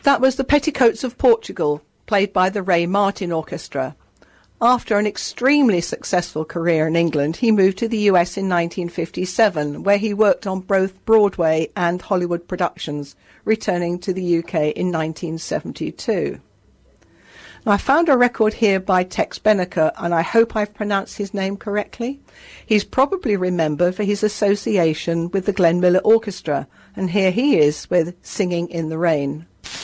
That was The Petticoats of Portugal, played by the Ray Martin Orchestra. After an extremely successful career in England, he moved to the US in 1957, where he worked on both Broadway and Hollywood productions, returning to the UK in 1972. Now, I found a record here by Tex Beneke, and I hope I've pronounced his name correctly. He's probably remembered for his association with the Glenn Miller Orchestra, and here he is with Singing in the Rain.